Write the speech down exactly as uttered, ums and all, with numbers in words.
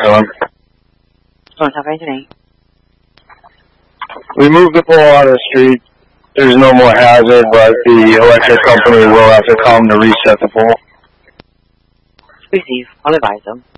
Hello? Don't have anything. We moved the pole out of the street. There's no more hazard, but the electric company will have to come to reset the pole. Receive. I'll advise them.